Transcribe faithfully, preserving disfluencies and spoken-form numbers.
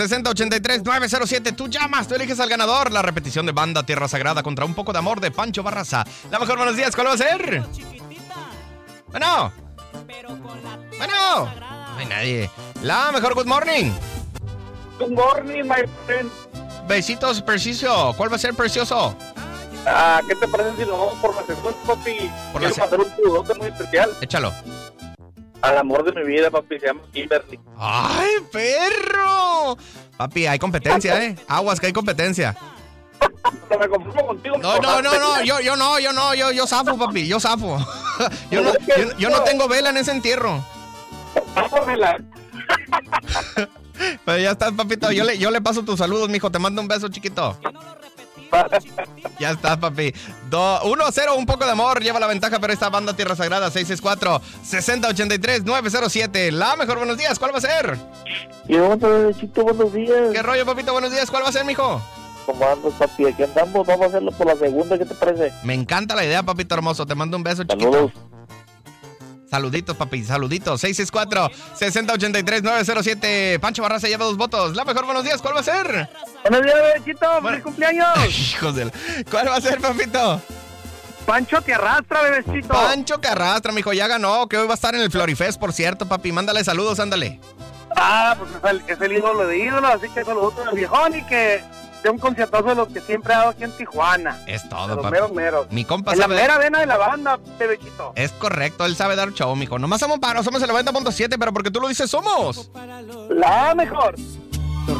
sesenta ochenta y tres nueve cero siete. Tú llamas, tú eliges al ganador. La repetición de Banda Tierra Sagrada contra Un Poco de Amor de Pancho Barraza. La mejor, buenos días, ¿cuál va a ser? Bueno. Bueno. No hay nadie. La mejor, good morning. Good morning, my friend. Besitos, Preciso. ¿Cuál va a ser, Precioso? Ah, ¿qué te parece si lo vamos por la segunda, papi? Por la Quiero se- mandar un saludote muy especial Échalo. al amor de mi vida, papi, se llama Kimberly. ¡Ay, perro! Papi, hay competencia, ¿eh? Aguas, que hay competencia. Pero me conformo contigo. No, no, no, no, yo, yo no, yo no, yo, yo zafo, papi, yo zafo. Yo no, yo, yo no tengo vela en ese entierro. Pásamela. Pero ya estás, papito, yo le, yo le paso tus saludos, mijo, te mando un beso, chiquito. Ya estás, papi. Do, uno a cero, Un Poco de Amor, lleva la ventaja, pero esta Banda Tierra Sagrada, seis seis cuatro, sesenta ochenta y tres, nueve cero siete. La mejor, buenos días, ¿cuál va a ser? Y vamos a ver, Chito, buenos días. ¿Qué rollo, papito, buenos días, cuál va a ser, mijo? ¿Cómo andas, papi? Aquí andamos, vamos a hacerlo por la segunda, ¿qué te parece? Me encanta la idea, papito hermoso, te mando un beso, chiquito. Saludos. Saluditos, papi, saluditos. seis seis cuatro, sesenta ochenta y tres, nueve cero siete. Pancho Barraza lleva dos votos. La mejor, buenos días, ¿cuál va a ser? Buenos días, bebecito. Bueno. ¡Feliz cumpleaños! Hijos del... ¿Cuál va a ser, papito? Pancho te arrastra, bebecito. Pancho que arrastra, mijo, ya ganó. Que hoy va a estar en el Florifest, por cierto, papi. Mándale saludos, ándale. Ah, pues es el, es el ídolo de ídolos, así que saludos al viejón y que de un conciertazo de lo que siempre ha dado aquí en Tijuana. Es De todo, los papi. meros meros. Mi compa En la sabe... mera vena de la banda, bebecito. Es correcto, él sabe dar show, mijo. Nomás somos paros, somos el noventa punto siete, pero porque tú lo dices, somos La mejor.